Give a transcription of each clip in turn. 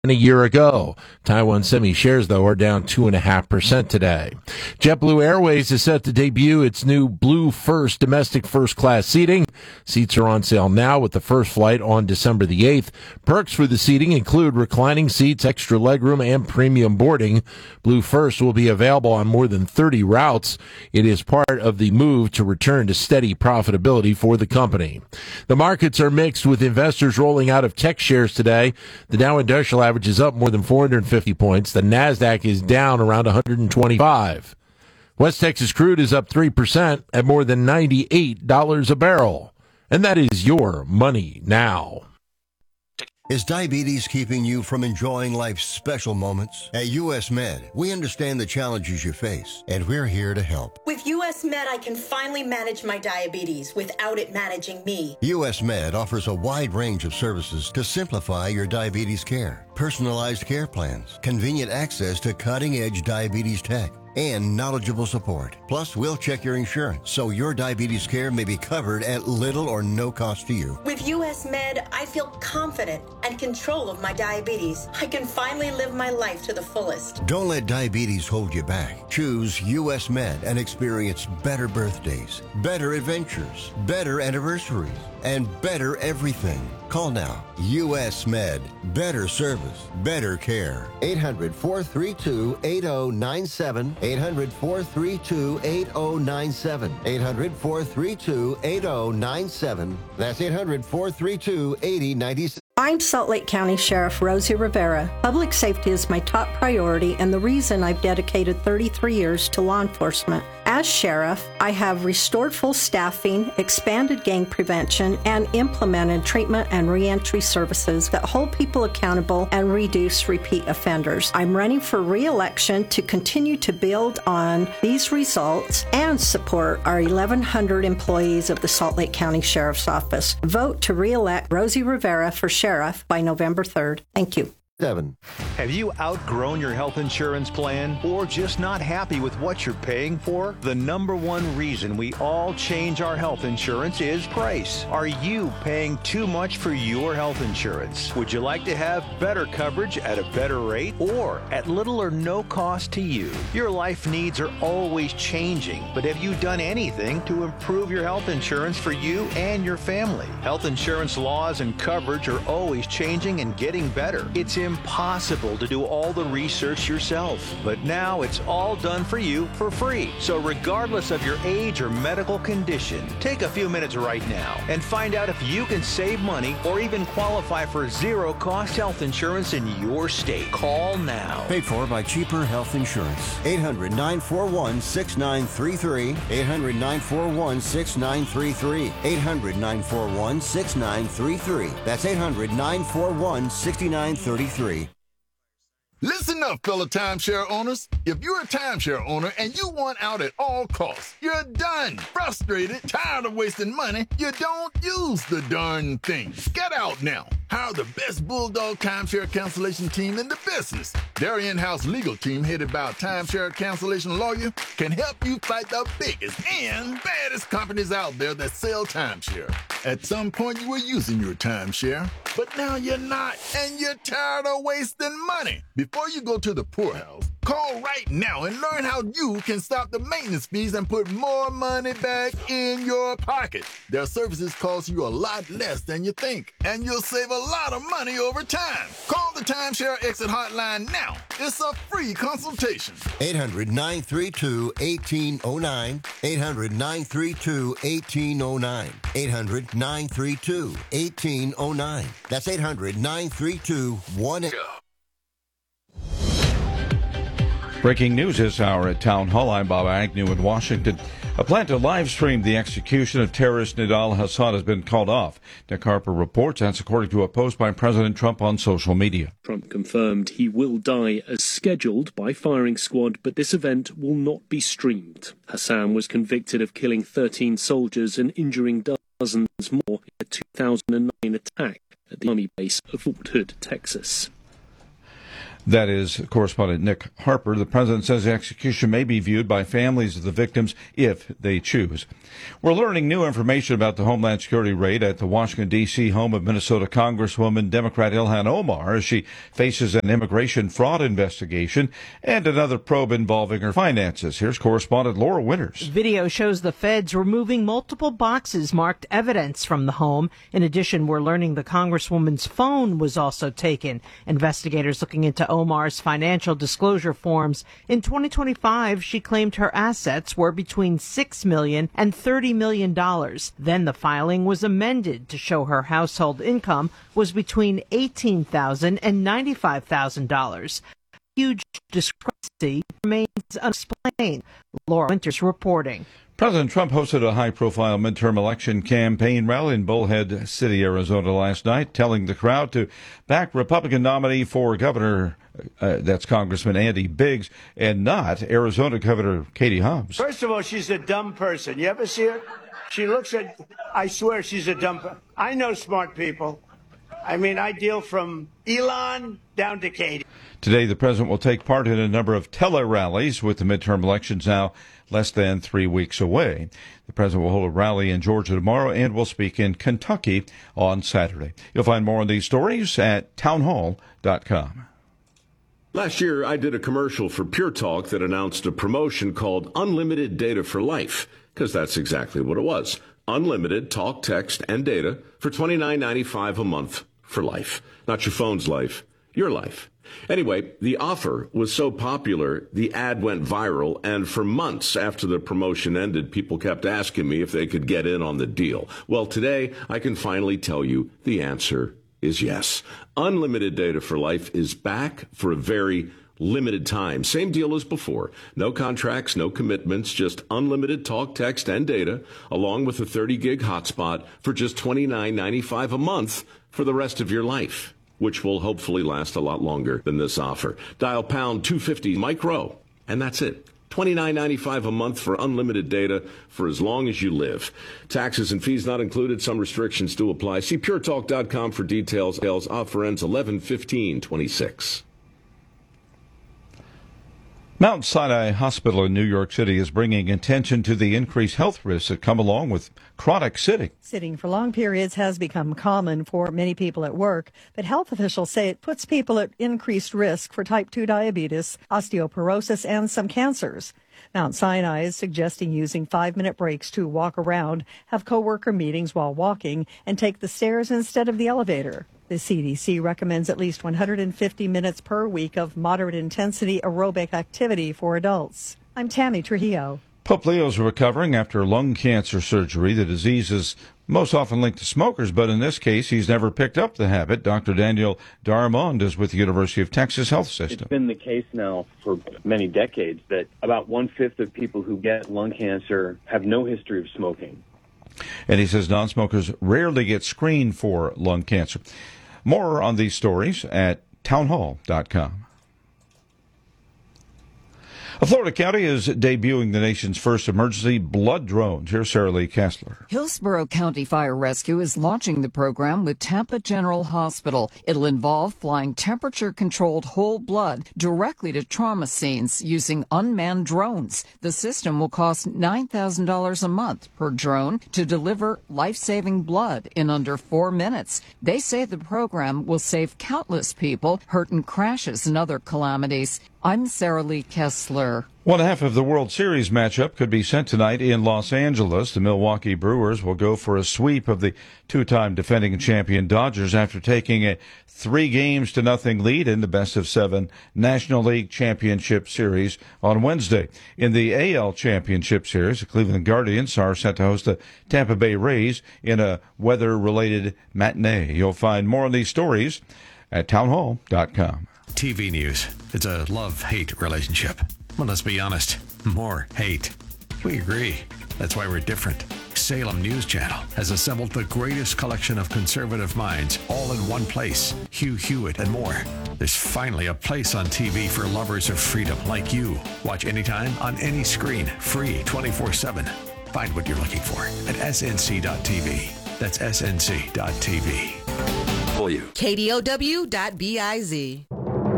a year ago. Taiwan Semi shares, though, are down 2.5% today. JetBlue Airways is set to debut its new Blue First domestic first-class seating. Seats are on sale now with the first flight on December the 8th. Perks for the seating include reclining seats, extra legroom, and premium boarding. Blue First will be available on more than 30 routes. It is part of the move to return to steady profitability for the company. The markets are mixed, with investors rolling out of tech shares today. The Dow Industrial Average is up more than 450 points. The NASDAQ is down around 125. West Texas crude is up 3% at more than $98 a barrel. And that is your Money Now. Is diabetes keeping you from enjoying life's special moments? At US Med, we understand the challenges you face, and we're here to help. With US Med, I can finally manage my diabetes without it managing me. US Med offers a wide range of services to simplify your diabetes care. Personalized care plans, convenient access to cutting-edge diabetes tech, and knowledgeable support. Plus, we'll check your insurance so your diabetes care may be covered at little or no cost to you. With US Med, I feel confident and control of my diabetes. I can finally live my life to the fullest. Don't let diabetes hold you back. Choose US Med and experience better birthdays, better adventures, better anniversaries, and better everything. Call now. US Med. Better service. Better care. 800-432-8097. 800-432-8097. 800-432-8097. That's 800-432-8097. I'm Salt Lake County Sheriff Rosie Rivera. Public safety is my top priority and the reason I've dedicated 33 years to law enforcement. As sheriff, I have restored full staffing, expanded gang prevention, and implemented treatment and reentry services that hold people accountable and reduce repeat offenders. I'm running for re-election to continue to build on these results and support our 1,100 employees of the Salt Lake County Sheriff's Office. Vote to re-elect Rosie Rivera for sheriff by November 3rd. Thank you. Have you outgrown your health insurance plan or just not happy with what you're paying for? The number one reason we all change our health insurance is price. Are you paying too much for your health insurance? Would you like to have better coverage at a better rate or at little or no cost to you? Your life needs are always changing, but have you done anything to improve your health insurance for you and your family? Health insurance laws and coverage are always changing and getting better. It's impossible to do all the research yourself, but now it's all done for you for free. So regardless of your age or medical condition, take a few minutes right now and find out if you can save money or even qualify for zero-cost health insurance in your state. Call now. Paid for by Cheaper Health Insurance. 800-941-6933. 800-941-6933. 800-941-6933. That's 800-941-6933. Listen up, fellow timeshare owners. If you're a timeshare owner and you want out at all costs, you're done, frustrated, tired of wasting money, you don't use the darn thing. Get out now. Hire the best Bulldog timeshare cancellation team in the business. Their in-house legal team, headed by a timeshare cancellation lawyer, can help you fight the biggest and baddest companies out there that sell timeshare. At some point, you were using your timeshare, but now you're not, and you're tired of wasting money. Before you go to the poorhouse, call right now and learn how you can stop the maintenance fees and put more money back in your pocket. Their services cost you a lot less than you think, and you'll save a lot of money over time. Call the Timeshare Exit Hotline now. It's a free consultation. 800-932-1809. 800-932-1809. 800-932-1809. That's 800-932-1809. Breaking news this hour at Town Hall. I'm Bob Agnew in Washington. A plan to live stream the execution of terrorist Nidal Hasan has been called off. Nick Harper reports that's according to a post by President Trump on social media. Trump confirmed he will die as scheduled by firing squad, but this event will not be streamed. Hassan was convicted of killing 13 soldiers and injuring dozens more in a 2009 attack at the Army base of Fort Hood, Texas. That is correspondent Nick Harper. The president says the execution may be viewed by families of the victims if they choose. We're learning new information about the Homeland Security raid at the Washington, D.C. home of Minnesota Congresswoman Democrat Ilhan Omar as she faces an immigration fraud investigation and another probe involving her finances. Here's correspondent Laura Winters. Video shows the feds removing multiple boxes marked evidence from the home. In addition, we're learning the Congresswoman's phone was also taken. Investigators looking into Omar's financial disclosure forms. In 2025, she claimed her assets were between $6 million and $30 million. Then the filing was amended to show her household income was between $18,000 and $95,000. Huge discrepancy remains unexplained. Laura Winters reporting. President Trump hosted a high-profile midterm election campaign rally in Bullhead City, Arizona last night, telling the crowd to back Republican nominee for governor, that's Congressman Andy Biggs, and not Arizona Governor Katie Hobbs. First of all, she's a dumb person. You ever see her? She looks at, I swear she's a dumb person. I know smart people. I mean, I deal from Elon down to Katie. Today, the president will take part in a number of tele-rallies with the midterm elections now less than 3 weeks away. The president will hold a rally in Georgia tomorrow and will speak in Kentucky on Saturday. You'll find more on these stories at townhall.com. Last year, I did a commercial for Pure Talk that announced a promotion called Unlimited Data for Life, because that's exactly what it was. Unlimited talk, text, and data for $29.95 a month for life. Not your phone's life, your life. Anyway, the offer was so popular, the ad went viral, and for months after the promotion ended, people kept asking me if they could get in on the deal. Well, today, I can finally tell you the answer is yes. Unlimited Data for Life is back for a very limited time. Same deal as before. No contracts, no commitments, just unlimited talk, text, and data, along with a 30-gig hotspot for just $29.95 a month for the rest of your life, which will hopefully last a lot longer than this offer. Dial pound 250 micro, and that's it. $29.95 a month for unlimited data for as long as you live. Taxes and fees not included. Some restrictions do apply. See puretalk.com for details. Offer ends 11/15/26. Mount Sinai Hospital in New York City is bringing attention to the increased health risks that come along with chronic sitting. Sitting for long periods has become common for many people at work, but health officials say it puts people at increased risk for type 2 diabetes, osteoporosis, and some cancers. Mount Sinai is suggesting using 5-minute breaks to walk around, have coworker meetings while walking, and take the stairs instead of the elevator. The CDC recommends at least 150 minutes per week of moderate-intensity aerobic activity for adults. I'm Tammy Trujillo. Pope Leo's recovering after lung cancer surgery. The disease is most often linked to smokers, but in this case, he's never picked up the habit. Dr. Daniel Darmond is with the University of Texas Health System. It's been the case now for many decades that about 1/5 of people who get lung cancer have no history of smoking. And he says non-smokers rarely get screened for lung cancer. More on these stories at townhall.com. Florida County is debuting the nation's first emergency blood drones. Here's Sarah Lee Kessler. Hillsborough County Fire Rescue is launching the program with Tampa General Hospital. It'll involve flying temperature-controlled whole blood directly to trauma scenes using unmanned drones. The system will cost $9,000 a month per drone to deliver life-saving blood in under 4 minutes. They say the program will save countless people hurt in crashes and other calamities. I'm Sarah Lee Kessler. One half of the World Series matchup could be sent tonight in Los Angeles. The Milwaukee Brewers will go for a sweep of the two-time defending champion Dodgers after taking a 3-0 lead in the best-of-7 National League Championship Series on Wednesday. In the AL Championship Series, the Cleveland Guardians are set to host the Tampa Bay Rays in a weather-related matinee. You'll find more on these stories at townhall.com. TV news. It's a love-hate relationship. Well, let's be honest. More hate. We agree. That's why we're different. Salem News Channel has assembled the greatest collection of conservative minds all in one place. Hugh Hewitt and more. There's finally a place on TV for lovers of freedom like you. Watch anytime on any screen. Free 24/7. Find what you're looking for at snc.tv. That's snc.tv. KDOW.biz.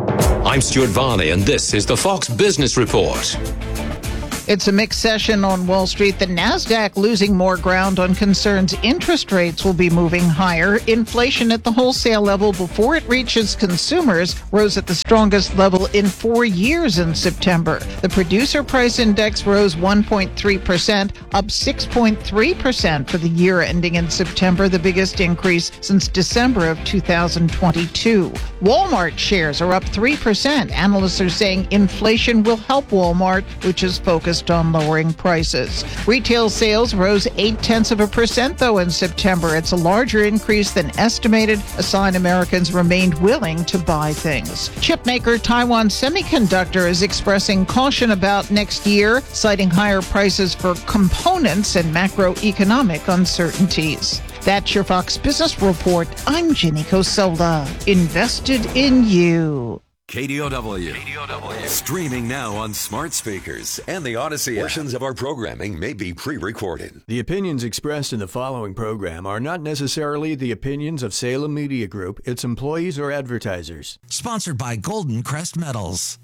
I'm Stuart Varney, and this is the Fox Business Report. It's a mixed session on Wall Street. The Nasdaq losing more ground on concerns interest rates will be moving higher. Inflation at the wholesale level before it reaches consumers rose at the strongest level in 4 years in September. The producer price index rose 1.3%, up 6.3% for the year ending in September, the biggest increase since December of 2022. Walmart shares are up 3%. Analysts are saying inflation will help Walmart, which is focused on lowering prices. Retail sales rose 0.8%, though, in September. It's a larger increase than estimated, a sign Americans remained willing to buy things. Chipmaker Taiwan Semiconductor is expressing caution about next year, citing higher prices for components and macroeconomic uncertainties. That's your Fox Business Report. I'm Ginny Cosola. Invested in you. KDOW. Streaming now on smart speakers and the Odyssey app. Portions of our programming may be pre-recorded. The opinions expressed in the following program are not necessarily the opinions of Salem Media Group, its employees, or advertisers. Sponsored by Golden Crest Metals.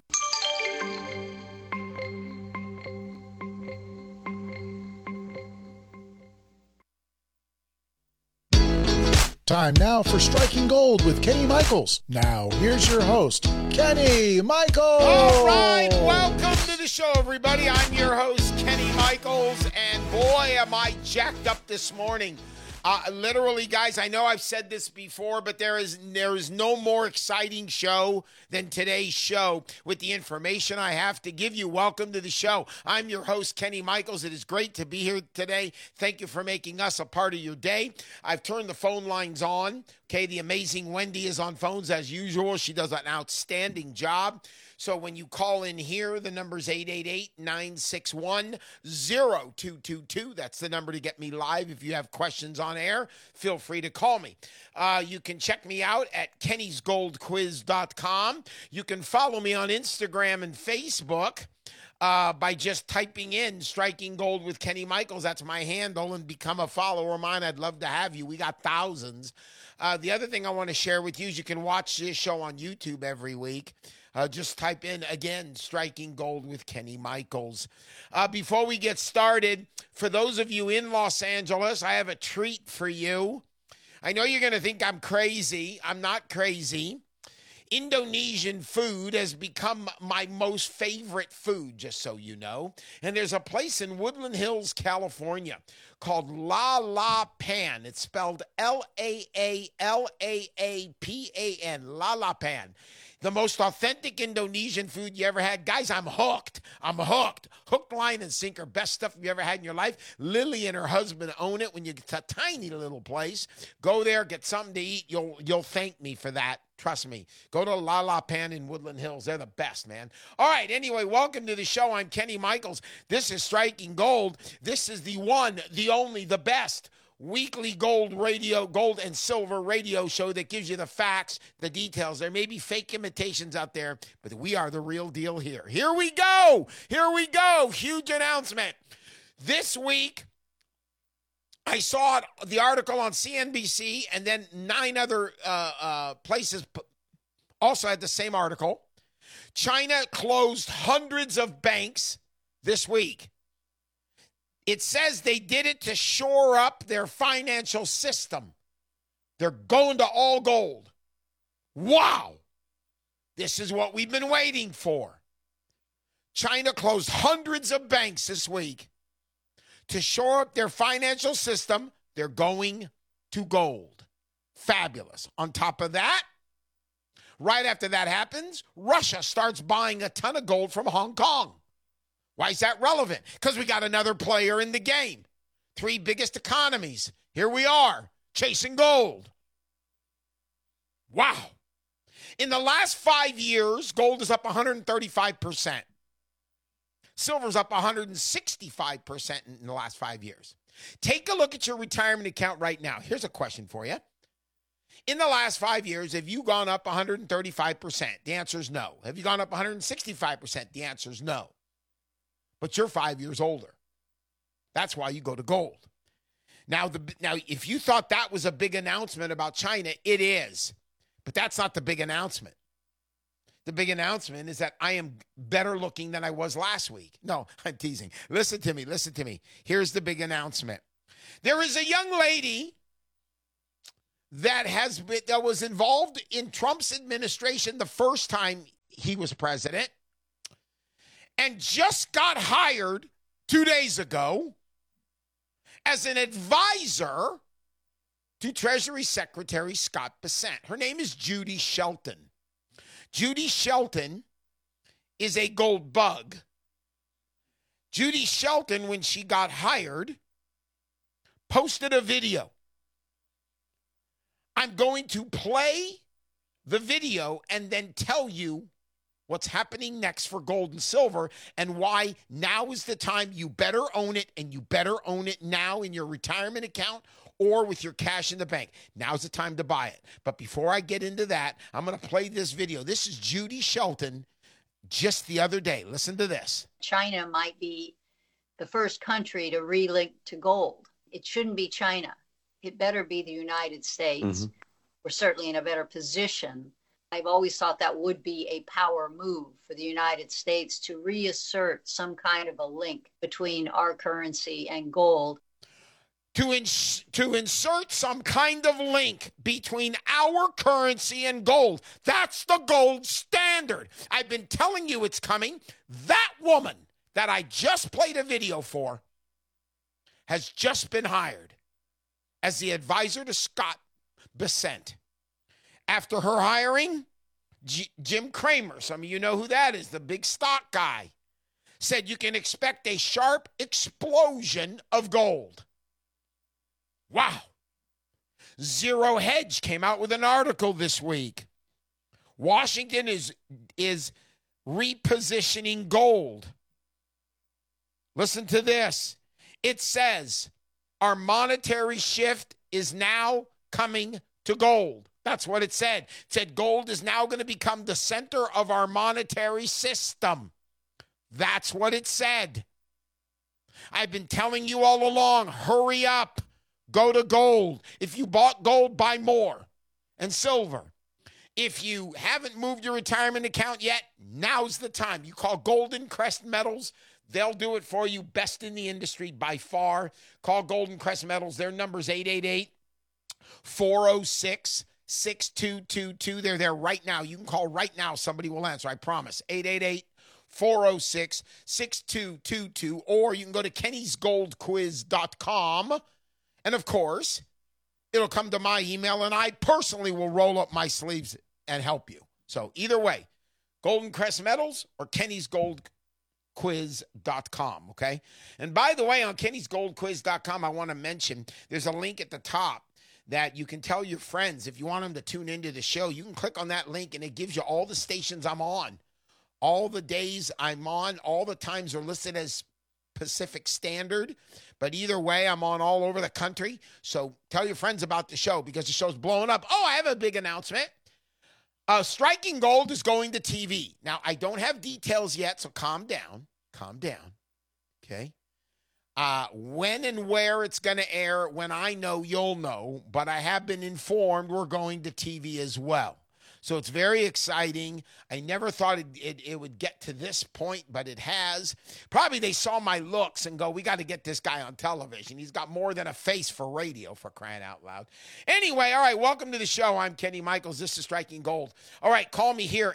Time now for Striking Gold with Kenny Michaels. Now, here's your host, Kenny Michaels. All right, welcome to the show, everybody. I'm your host, Kenny Michaels, and boy, am I jacked up this morning. Literally, guys, I know I've said this before, but there is no more exciting show than today's show with the information I have to give you. Welcome to the show. I'm your host, Kenny Michaels. It is great to be here today. Thank you for making us a part of your day. I've turned the phone lines on. Okay, the amazing Wendy is on phones as usual. She does an outstanding job. So when you call in here, the number is 888-961-0222. That's the number to get me live. If you have questions on air, feel free to call me. You can check me out at kennysgoldquiz.com. You can follow me on Instagram and Facebook by just typing in Striking Gold with Kenny Michaels. That's my handle, and become a follower of mine. I'd love to have you. We got thousands. The other thing I want to share with you is you can watch this show on YouTube every week. Just type in, again, Striking Gold with Kenny Michaels. Before we get started, for those of you in Los Angeles, I have a treat for you. I know you're going to think I'm crazy. I'm not crazy. Indonesian food has become my most favorite food, just so you know. And there's a place in Woodland Hills, California called Lalapan. It's spelled Laalaapan, Lalapan. The most authentic Indonesian food you ever had. Guys, I'm hooked. Hook, line, and sinker. Best stuff you ever had in your life. Lily and her husband own it. When you get to a tiny little place, go there, get something to eat. You'll thank me for that. Trust me. Go to Lalapan in Woodland Hills. They're the best, man. All right, anyway, welcome to the show. I'm Kenny Michaels. This is Striking Gold. This is the one, the only, the best weekly gold and silver radio show that gives you the facts, the details. There may be fake imitations out there, but we are the real deal here. Here we go. Huge announcement. This week, I saw the article on CNBC, and then 9 other places also had the same article. China closed hundreds of banks this week. It says they did it to shore up their financial system. They're going to all gold. Wow. This is what we've been waiting for. China closed hundreds of banks this week to shore up their financial system. They're going to gold. Fabulous. On top of that, right after that happens, Russia starts buying a ton of gold from Hong Kong. Why is that relevant? Because we got another player in the game. 3 biggest economies. Here we are, chasing gold. Wow. In the last 5 years, gold is up 135%. Silver's up 165% in the last 5 years. Take a look at your retirement account right now. Here's a question for you. In the last 5 years, have you gone up 135%? The answer is no. Have you gone up 165%? The answer is no. But you're 5 years older. That's why you go to gold. Now, if you thought that was a big announcement about China, it is. But that's not the big announcement. The big announcement is that I am better looking than I was last week. No, I'm teasing. Listen to me. Here's the big announcement. There is a young lady that was involved in Trump's administration the first time he was president and just got hired 2 days ago as an advisor to Treasury Secretary Scott Bessent. Her name is Judy Shelton. Judy Shelton is a gold bug. Judy Shelton, when she got hired, posted a video. I'm going to play the video and then tell you what's happening next for gold and silver and why now is the time you better own it, and you better own it now in your retirement account or with your cash in the bank. Now's the time to buy it. But before I get into that, I'm going to play this video. This is Judy Shelton just the other day. Listen to this. China might be the first country to relink to gold. It shouldn't be China. It better be the United States. Mm-hmm. We're certainly in a better position. I've always thought that would be a power move for the United States to reassert some kind of a link between our currency and gold. To insert some kind of link between our currency and gold. That's the gold standard. I've been telling you it's coming. That woman that I just played a video for has just been hired as the advisor to Scott Bessent. After her hiring, Jim Cramer, some of you know who that is, the big stock guy, said you can expect a sharp explosion of gold. Wow. Zero Hedge came out with an article this week. Washington is repositioning gold. Listen to this. It says our monetary shift is now coming to gold. That's what it said. It said gold is now going to become the center of our monetary system. That's what it said. I've been telling you all along, hurry up. Go to gold. If you bought gold, buy more. And silver. If you haven't moved your retirement account yet, now's the time. You call Golden Crest Metals. They'll do it for you. Best in the industry by far. Call Golden Crest Metals. Their number's 888-406-6222. They're there right now. You can call right now. Somebody will answer. I promise. 888-406-6222. Or you can go to kennysgoldquiz.com. And, of course, it'll come to my email, and I personally will roll up my sleeves and help you. So either way, Golden Crest Metals or kennysgoldquiz.com, okay? And by the way, on kennysgoldquiz.com, I want to mention there's a link at the top that you can tell your friends if you want them to tune into the show. You can click on that link, and it gives you all the stations I'm on, all the days I'm on, all the times are listed as Pacific Standard. But either way, I'm on all over the country. So tell your friends about the show because the show's blowing up. Oh, I have a big announcement. Striking Gold is going to TV. Now, I don't have details yet, so calm down. Calm down. Okay? When and where it's going to air, when I know, you'll know. But I have been informed we're going to TV as well. So it's very exciting. I never thought it would get to this point, but it has. Probably they saw my looks and go, we got to get this guy on television. He's got more than a face for radio, for crying out loud. Anyway, all right, welcome to the show. I'm Kenny Michaels. This is Striking Gold. All right, call me here,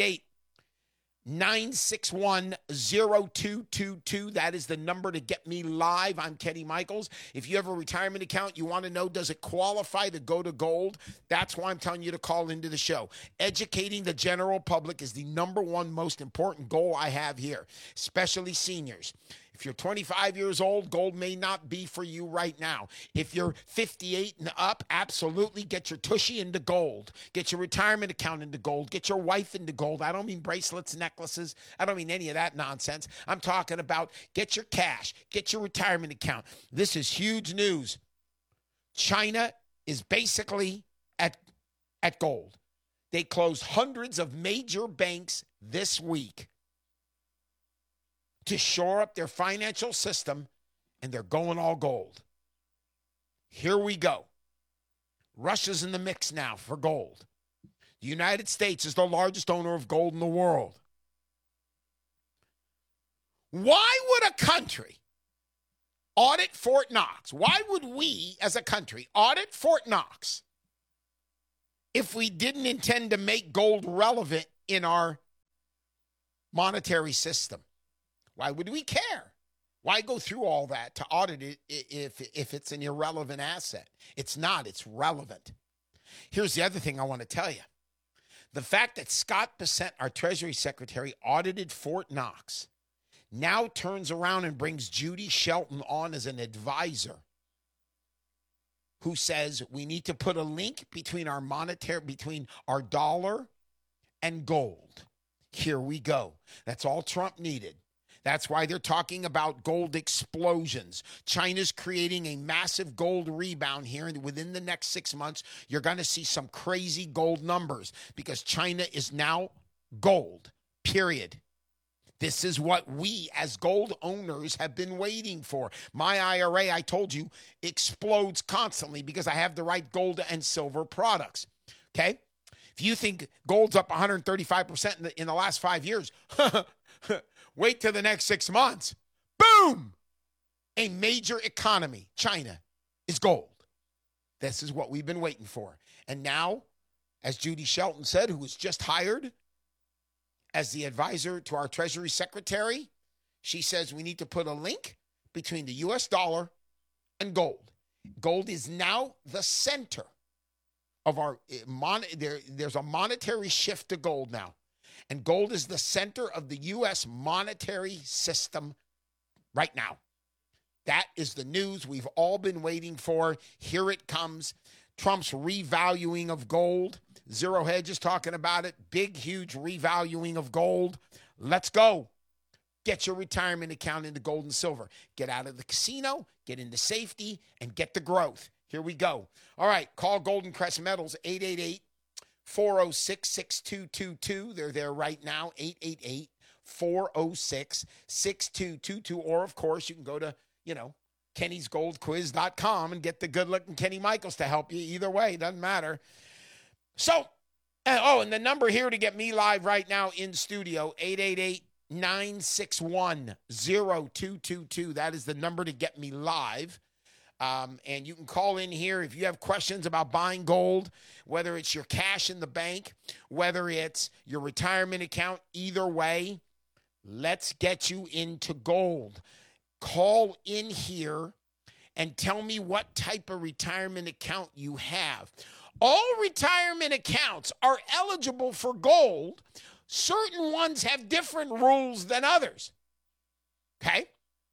888-961-0222. That is the number to get me live. I'm Kenny Michaels. If you have a retirement account, you want to know, does it qualify to go to gold? That's why I'm telling you to call into the show. Educating the general public is the number one most important goal I have here, especially seniors. If you're 25 years old, gold may not be for you right now. If you're 58 and up, absolutely get your tushy into gold. Get your retirement account into gold. Get your wife into gold. I don't mean bracelets, necklaces. I don't mean any of that nonsense. I'm talking about get your cash. Get your retirement account. This is huge news. China is basically at gold. They closed hundreds of major banks this week to shore up their financial system, and they're going all gold. Here we go. Russia's in the mix now for gold. The United States is the largest owner of gold in the world. Why would a country audit Fort Knox? Why would we, as a country, audit Fort Knox if we didn't intend to make gold relevant in our monetary system? Why would we care? Why go through all that to audit it if it's an irrelevant asset? It's not. It's relevant. Here's the other thing I want to tell you. The fact that Scott Bessent, our Treasury Secretary, audited Fort Knox, now turns around and brings Judy Shelton on as an advisor who says we need to put a link between our dollar and gold. Here we go. That's all Trump needed. That's why they're talking about gold explosions. China's creating a massive gold rebound here, and within the next 6 months, you're going to see some crazy gold numbers because China is now gold, period. This is what we as gold owners have been waiting for. My IRA, I told you, explodes constantly because I have the right gold and silver products. Okay? If you think gold's up 135% in the last 5 years, wait till the next 6 months. Boom! A major economy, China, is gold. This is what we've been waiting for. And now, as Judy Shelton said, who was just hired as the advisor to our Treasury Secretary, she says we need to put a link between the U.S. dollar and gold. Gold is now the center of our there's a monetary shift to gold now. And gold is the center of the U.S. monetary system right now. That is the news we've all been waiting for. Here it comes. Trump's revaluing of gold. Zero Hedge is talking about it. Big, huge revaluing of gold. Let's go. Get your retirement account into gold and silver. Get out of the casino, get into safety, and get the growth. Here we go. All right, call Golden Crest Metals, 888-406-6222. They're there right now, 888-406-6222. Or, of course, you can go to, Kenny'sGoldQuiz.com and get the good-looking Kenny Michaels to help you. Either way, doesn't matter. So, and the number here to get me live right now in studio, 888-961-0222. That is the number to get me live. And you can call in here if you have questions about buying gold, whether it's your cash in the bank, whether it's your retirement account, either way, let's get you into gold. Call in here and tell me what type of retirement account you have. All retirement accounts are eligible for gold. Certain ones have different rules than others. Okay?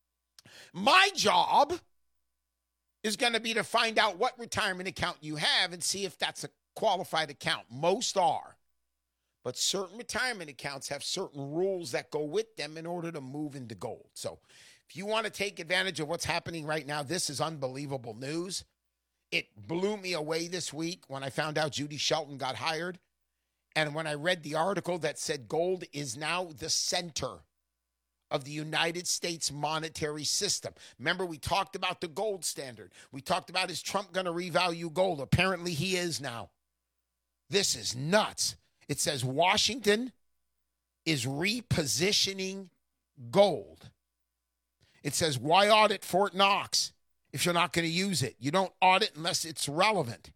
My job is going to be to find out what retirement account you have and see if that's a qualified account. Most are. But certain retirement accounts have certain rules that go with them in order to move into gold. So if you want to take advantage of what's happening right now, this is unbelievable news. It blew me away this week when I found out Judy Shelton got hired. And when I read the article that said gold is now the center of the United States monetary system. Remember, we talked about the gold standard. We talked about, is Trump going to revalue gold? Apparently he is now. This is nuts. It says Washington is repositioning gold. It says, why audit Fort Knox if you're not going to use it? You don't audit unless it's relevant.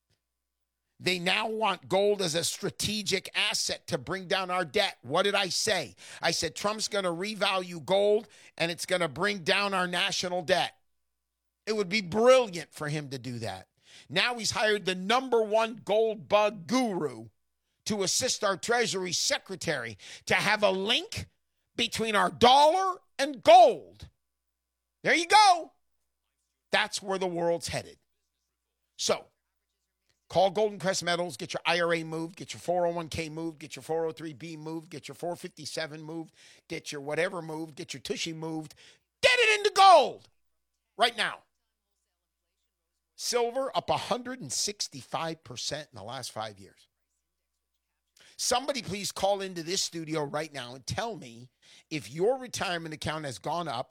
They now want gold as a strategic asset to bring down our debt. What did I say? I said Trump's going to revalue gold and it's going to bring down our national debt. It would be brilliant for him to do that. Now he's hired the #1 gold bug guru to assist our Treasury Secretary to have a link between our dollar and gold. There you go. That's where the world's headed. So, call Golden Crest Metals, get your IRA moved, get your 401k moved, get your 403b moved, get your 457 moved, get your whatever moved, get your Tushy moved. Get it into gold right now. Silver up 165% in the last 5 years. Somebody please call into this studio right now and tell me if your retirement account has gone up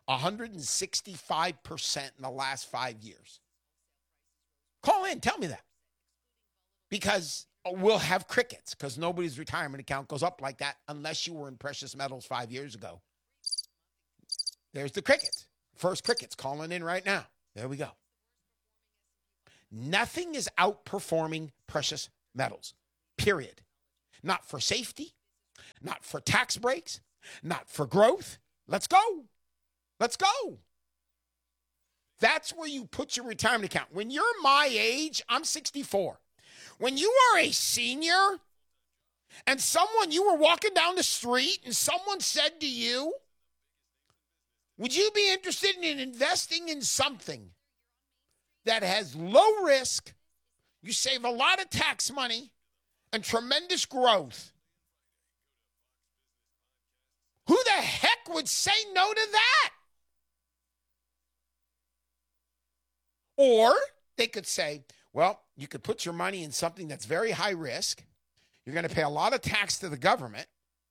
165% in the last 5 years. Call in, tell me that. Because will have crickets because nobody's retirement account goes up like that unless you were in precious metals 5 years ago. There's the crickets. First crickets calling in right now. There we go. Nothing is outperforming precious metals, period. Not for safety, not for tax breaks, not for growth. Let's go. Let's go. That's where you put your retirement account. When you're my age, I'm 64. When you are a senior and you were walking down the street and someone said to you, would you be interested in investing in something that has low risk, you save a lot of tax money, and tremendous growth? Who the heck would say no to that? Or they could say, well, you could put your money in something that's very high risk. You're going to pay a lot of tax to the government.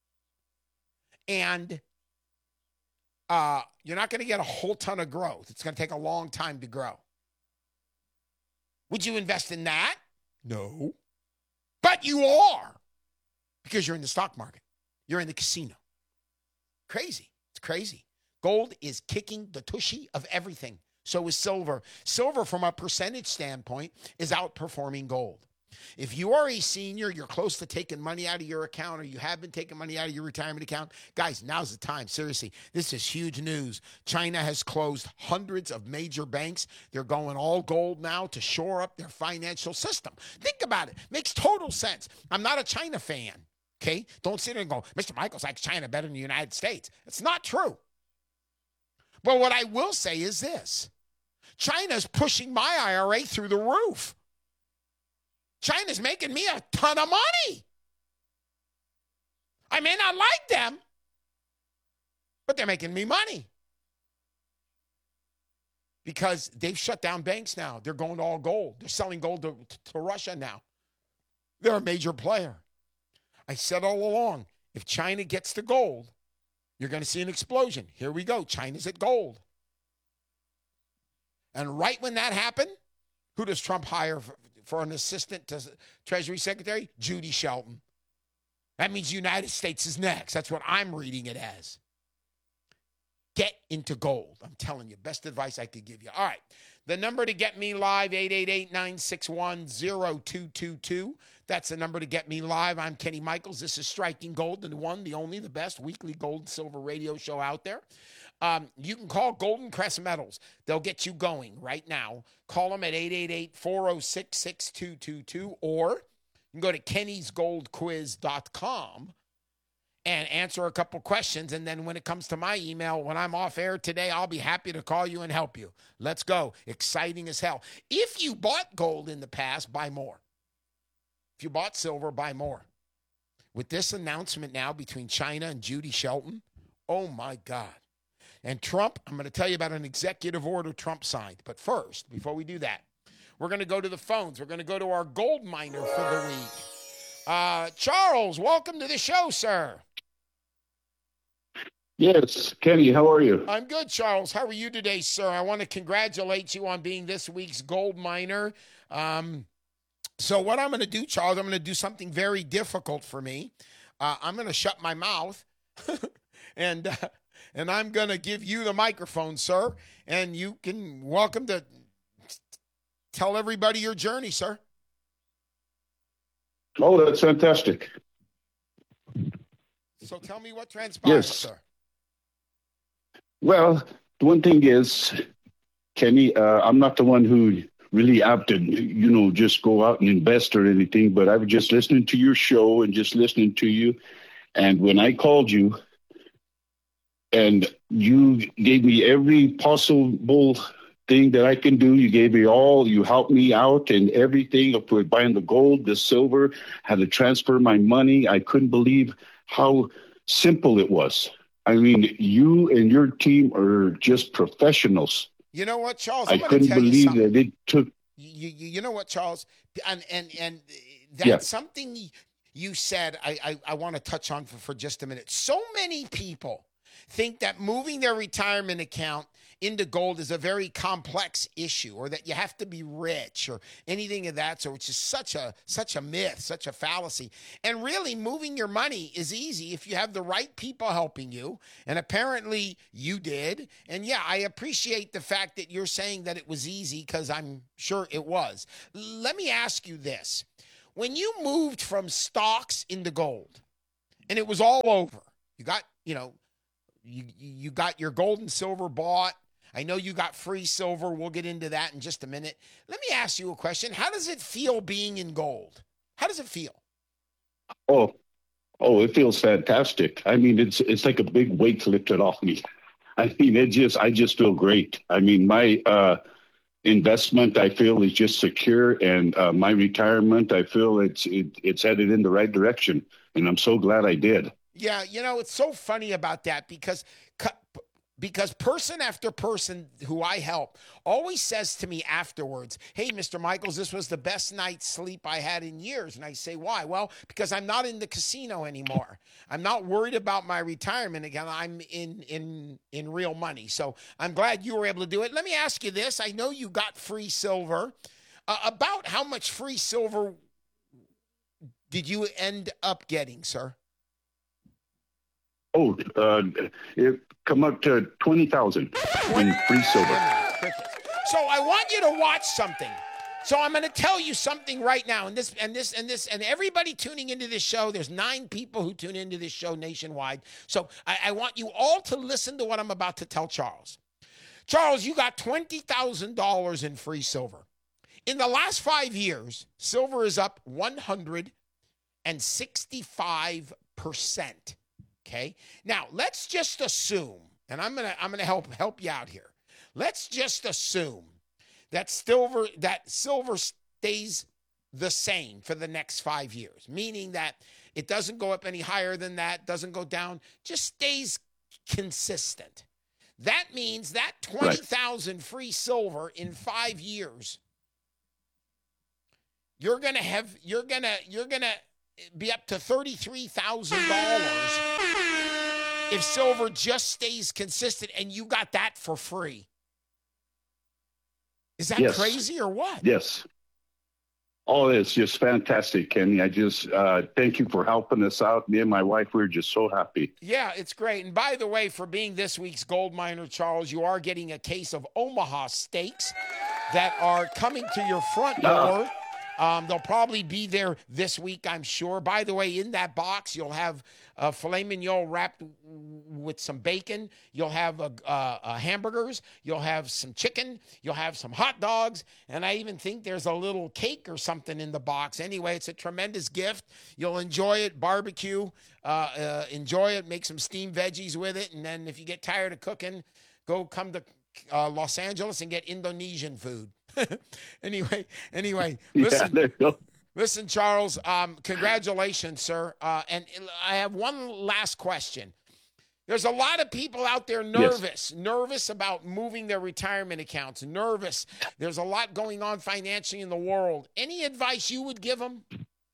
And you're not going to get a whole ton of growth. It's going to take a long time to grow. Would you invest in that? No. But you are. Because you're in the stock market. You're in the casino. Crazy. It's crazy. Gold is kicking the tushy of everything. So is silver. Silver, from a percentage standpoint, is outperforming gold. If you are a senior, you're close to taking money out of your account, or you have been taking money out of your retirement account, guys, now's the time. Seriously, this is huge news. China has closed hundreds of major banks. They're going all gold now to shore up their financial system. Think about it. Makes total sense. I'm not a China fan, okay? Don't sit there and go, Mr. Michaels likes China better than the United States. It's not true. But what I will say is this. China's pushing my IRA through the roof. China's making me a ton of money. I may not like them, but they're making me money. Because they've shut down banks now. They're going to all gold. They're selling gold to Russia now. They're a major player. I said all along, if China gets to gold, you're going to see an explosion. Here we go. China's at gold. And right when that happened, who does Trump hire for an assistant to Treasury Secretary? Judy Shelton. That means United States is next. That's what I'm reading it as. Get into gold. I'm telling you, best advice I could give you. All right. The number to get me live, 888-961-0222. That's the number to get me live. I'm Kenny Michaels. This is Striking Gold, the one, the only, the best weekly gold and silver radio show out there. You can call Golden Crest Metals. They'll get you going right now. Call them at 888-406-6222, or you can go to kennysgoldquiz.com and answer a couple questions. And then when it comes to my email, when I'm off air today, I'll be happy to call you and help you. Let's go. Exciting as hell. If you bought gold in the past, buy more. If you bought silver, buy more. With this announcement now between China and Judy Shelton, oh my God. And Trump, I'm going to tell you about an executive order Trump signed. But first, before we do that, we're going to go to the phones. We're going to go to our gold miner for the week. Charles, welcome to the show, sir. Yes, Kenny, how are you? I'm good, Charles. How are you today, sir? I want to congratulate you on being this week's gold miner. So what I'm going to do, Charles, I'm going to do something very difficult for me. I'm going to shut my mouth and I'm going to give you the microphone, sir, and you can welcome to tell everybody your journey, sir. Oh, that's fantastic. So tell me what transpired, yes. Sir. Well, the one thing is, Kenny, I'm not the one who really opted, just go out and invest or anything, but I was just listening to your show and just listening to you. And when I called you and you gave me every possible thing that I can do, you gave me all, you helped me out and everything up with buying the gold, the silver, how to transfer my money. I couldn't believe how simple it was. I mean, you and your team are just professionals. You know what, Charles? I couldn't believe that it took. You know what, Charles? And that's something you said I want to touch on for just a minute. So many people think that moving their retirement account into gold is a very complex issue, or that you have to be rich or anything of that sort, which is such a myth, such a fallacy. And really, moving your money is easy if you have the right people helping you, and apparently you did. And yeah, I appreciate the fact that you're saying that it was easy, because I'm sure it was. Let me ask you this. When you moved from stocks into gold, and it was all over, you got, you got your gold and silver bought. I know you got free silver. We'll get into that in just a minute. Let me ask you a question. How does it feel being in gold? How does it feel? Oh, it feels fantastic. I mean, it's like a big weight lifted off me. I mean, I just feel great. I mean, my investment, I feel, is just secure, and my retirement, I feel it's headed in the right direction, and I'm so glad I did. Yeah, it's so funny about that, because person after person who I help always says to me afterwards, "Hey, Mr. Michaels, this was the best night's sleep I had in years." And I say, "Why?" "Well, because I'm not in the casino anymore. I'm not worried about my retirement again. I'm in real money." So I'm glad you were able to do it. Let me ask you this. I know you got free silver. About how much free silver did you end up getting, sir? Oh, it come up to 20,000 in free silver. So I want you to watch something. So I'm going to tell you something right now, and everybody tuning into this show. There's 9 people who tune into this show nationwide. So I want you all to listen to what I'm about to tell Charles. Charles, you got $20,000 in free silver. In the last 5 years, silver is up 165%. Okay. Now let's just assume, and I'm gonna help you out here. Let's just assume that silver stays the same for the next 5 years, meaning that it doesn't go up any higher than that, doesn't go down, just stays consistent. That means that 20,000 free silver in 5 years, you're gonna be up to $33,000 if silver just stays consistent, and you got that for free. Is that crazy or what? Yes. Oh, it's just fantastic, Kenny. I just thank you for helping us out. Me and my wife, we're just so happy. Yeah, it's great. And by the way, for being this week's gold miner, Charles, you are getting a case of Omaha steaks that are coming to your front door. They'll probably be there this week, I'm sure. By the way, in that box, you'll have filet mignon wrapped with some bacon. You'll have hamburgers. You'll have some chicken. You'll have some hot dogs. And I even think there's a little cake or something in the box. Anyway, it's a tremendous gift. You'll enjoy it, barbecue. Enjoy it, make some steamed veggies with it. And then if you get tired of cooking, come to Los Angeles and get Indonesian food. Anyway, listen, Charles, congratulations, sir. And I have one last question. There's a lot of people out there nervous about moving their retirement accounts, nervous. There's a lot going on financially in the world. Any advice you would give them?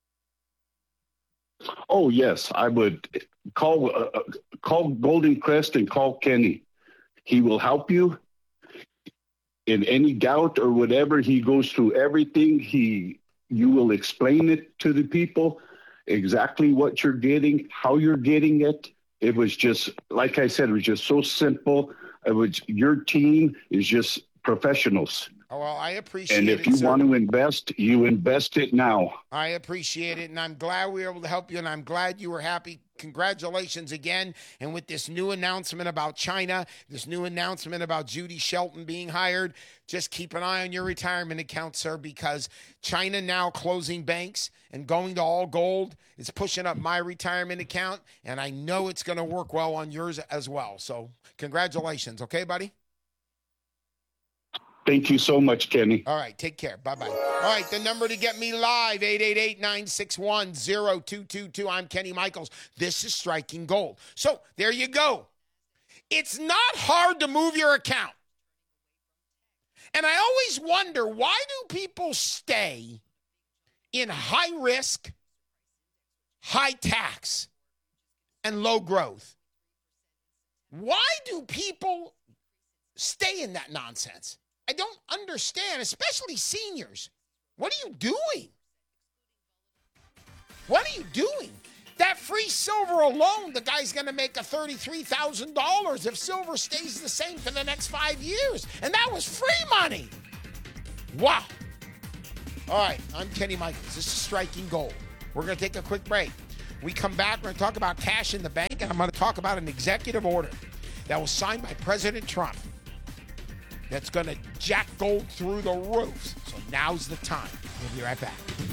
Oh, yes, I would call Golden Crest and call Kenny. He will help you. In any doubt or whatever, he goes through everything. You will explain it to the people, exactly what you're getting, how you're getting it. It was just, like I said, it was just so simple. Your team is just professionals. Oh, well, I appreciate it. And if you want to invest, you invest it now. I appreciate it, and I'm glad we were able to help you, and I'm glad you were happy. Congratulations again. And with this new announcement about China, this new announcement about Judy Shelton being hired, just keep an eye on your retirement account, sir, because China now closing banks and going to all gold is pushing up my retirement account, and I know it's going to work well on yours as well. So congratulations. Okay, buddy? Thank you so much, Kenny. All right, take care. Bye-bye. All right, the number to get me live, 888-961-0222. I'm Kenny Michaels. This is Striking Gold. So there you go. It's not hard to move your account. And I always wonder, why do people stay in high risk, high tax, and low growth? Why do people stay in that nonsense. I don't understand, especially seniors. What are you doing? What are you doing? That free silver alone, the guy's going to make $33,000 if silver stays the same for the next 5 years. And that was free money. Wow. All right, I'm Kenny Michaels. This is Striking Gold. We're going to take a quick break. We come back, we're going to talk about cash in the bank, and I'm going to talk about an executive order that was signed by President Trump that's going to jack gold through the roof. So now's the time. We'll be right back.